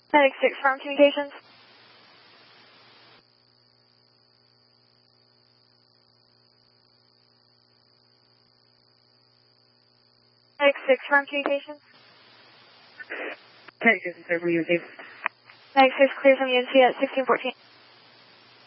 Medic 6 Farm Communications. Medic 6 Farm Communications. Medic 6 is clear from UNC. Medic 6 clear from UNC at 1614.